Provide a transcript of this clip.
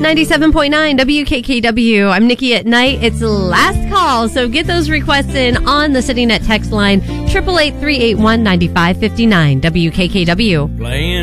97.9 WKKW. I'm Nikki at night. It's last call, so get those requests in on the CityNet text line, 888-381-9559, WKKW. Playing